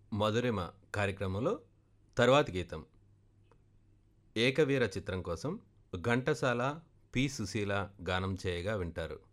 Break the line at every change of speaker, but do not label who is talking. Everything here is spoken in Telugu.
మధురిమ కార్యక్రమంలో తర్వాతి గీతం ఏకవీర చిత్రం కోసం ఘంటసాల పి సుశీల గానం చేయగా వింటారు.